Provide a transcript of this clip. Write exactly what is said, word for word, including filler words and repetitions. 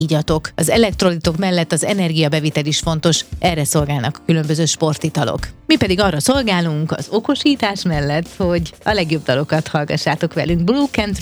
igyatok. Az elektrolitok mellett az energiabevitel is fontos, erre szolgálnak a különböző sportitalok. Mi pedig arra szolgálunk az okosítás mellett, hogy a legjobb dalokat hallgassátok velünk. Blue Country